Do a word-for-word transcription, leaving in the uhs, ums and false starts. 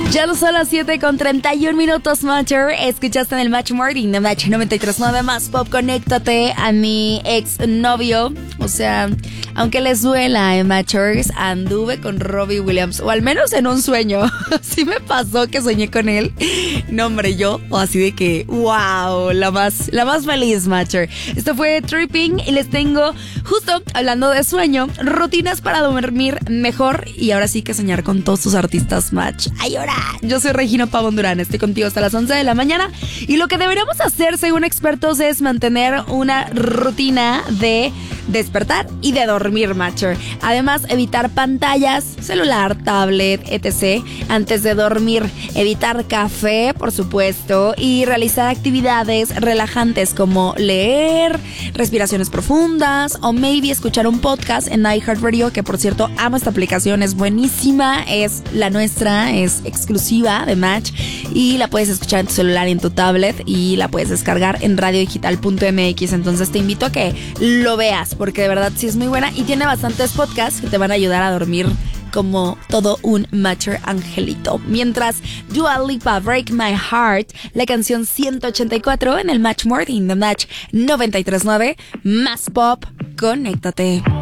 Ya no son las siete con treinta y un minutos, Matcher. Escuchaste en el Match Morning de Match noventa y tres punto nueve Más Pop. Conéctate a mi ex novio. O sea, aunque les duela, eh, Matchers, anduve con Robbie Williams. O al menos en un sueño. Sí me pasó que soñé con él. No, hombre, yo. O así de que, wow, la más, la más feliz, Matcher. Esto fue Tripping y les tengo, justo hablando de sueño, rutinas para dormir mejor. Y ahora sí que soñar con todos tus artistas, Match. ¡Ay, ahora! Yo soy Regina Pavón Durán, estoy contigo hasta las once de la mañana y lo que deberíamos hacer según expertos es mantener una rutina de despertar y de dormir, Matcher. Además, evitar pantallas, celular, tablet, etcétera antes de dormir. Evitar café, por supuesto, y realizar actividades relajantes como leer, respiraciones profundas o maybe escuchar un podcast en iHeartRadio, que por cierto amo esta aplicación, es buenísima, es la nuestra, es exclusiva de Match y la puedes escuchar en tu celular y en tu tablet y la puedes descargar en radio digital punto m x. Entonces te invito a que lo veas porque de verdad sí es muy buena y tiene bastantes podcasts que te van a ayudar a dormir como todo un Matcher angelito. Mientras Dua Lipa, Break My Heart, la canción ciento ochenta y cuatro en el Match Morning de Match noventa y tres punto nueve Más Pop. Conéctate.